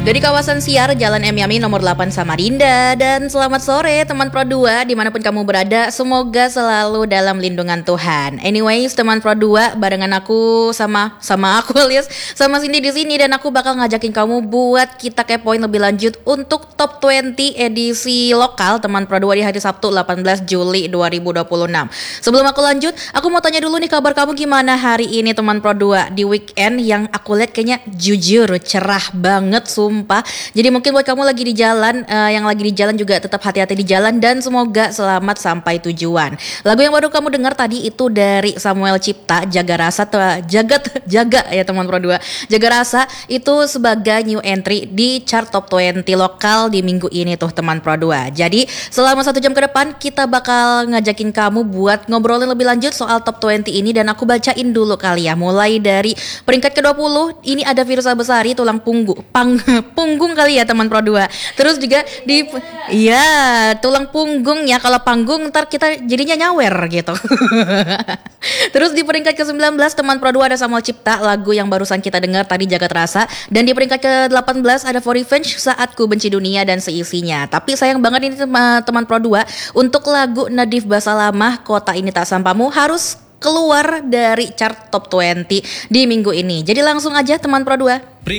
Dari kawasan Siar, Jalan M Yamin nomor 8 Samarinda. Dan selamat sore teman Pro 2 dimanapun kamu berada. Semoga selalu dalam lindungan Tuhan. Anyways teman Pro 2, barengan aku sama aku alias sama Cindy di sini. Dan aku bakal ngajakin kamu buat kita kepoin lebih lanjut untuk Top 20 edisi lokal teman Pro 2 di hari Sabtu 18 Juli 2026. Sebelum aku lanjut, aku mau tanya dulu nih kabar kamu gimana hari ini teman Pro 2 di weekend yang aku lihat kayaknya jujur cerah banget sumpah. Jadi mungkin buat kamu lagi di jalan, yang lagi di jalan juga tetap hati-hati di jalan dan semoga selamat sampai tujuan. Lagu yang baru kamu dengar tadi itu dari Samuel Cipta, Jaga Rasa, jaga ya teman Pro 2. Jaga Rasa itu sebagai new entry di chart Top 20 lokal di minggu ini tuh teman Pro 2. Jadi selama 1 jam ke depan kita bakal ngajakin kamu buat ngobrolin lebih lanjut soal Top 20 ini dan aku bacain dulu kali ya. Mulai dari peringkat ke-20 ini ada Firsa Besari, tulang punggung kali ya teman Pro 2. Terus juga di tulang punggung ya, kalau panggung ntar kita jadinya nyawer gitu. Terus di peringkat ke-19 teman Pro 2 ada Samuel Cipta, lagu yang barusan kita dengar tadi Jagat Rasa. Dan di peringkat ke-18 ada For Revenge, Saat Ku Benci Dunia dan Seisinya. Tapi sayang banget ini teman Pro 2, untuk lagu Nadif Basalamah Kota Ini Tak Sampamu harus keluar dari chart Top 20 di minggu ini. Jadi langsung aja teman Pro 2.